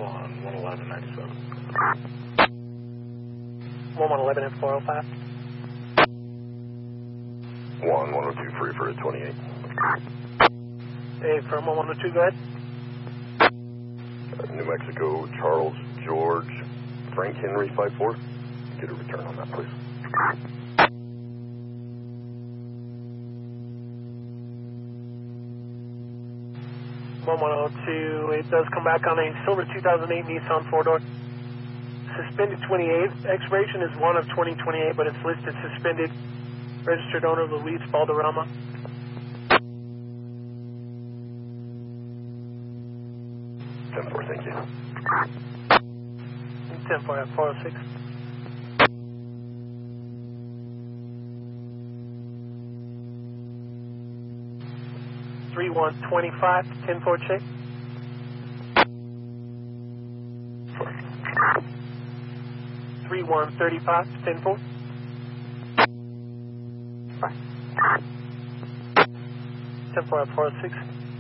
on 111.97. 1111 at 405. 102 free for a 28. Hey, firm 112, go ahead. New Mexico, Charles George, Frank Henry 54. Get a return on that, please. 1102, it does come back on a silver 2008 Nissan 4-door. Suspended 28. Expiration is 1 of 2028, but it's listed suspended. Registered owner Luis Valderrama. 10-4, thank you. 10-4 at 406. Three 125, 10-4 check. 3135, 10-4. 10-4 at 406.